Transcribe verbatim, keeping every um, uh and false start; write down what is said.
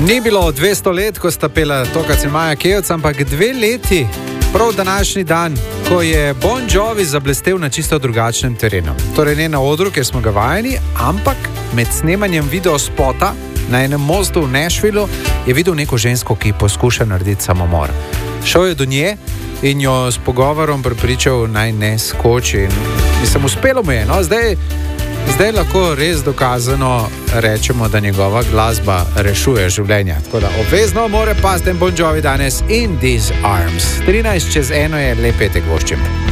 Ni bilo dvesto let, ko sta pela to, kar se Maja Kevc, ampak dve leti, prav današnji dan, ko je Bon Jovi zablestel na čisto drugačnem terenu. Torej ne na odru, kjer smo ga vajeni, ampak med snemanjem videospota na enem mostu v Nashvillu je videl neko žensko, ki poskuša narediti samomor. Šel je do nje in jo s pogovorom prepričal, naj ne skoči. In mislim, uspelo mu je, no, zdaj... Zdaj lahko res dokazano rečemo, da njegova glasba rešuje življenja. Tako da obvezno more pasti Bon Jovi danes In These Arms. trinajst čez eno je, lep petek voščim.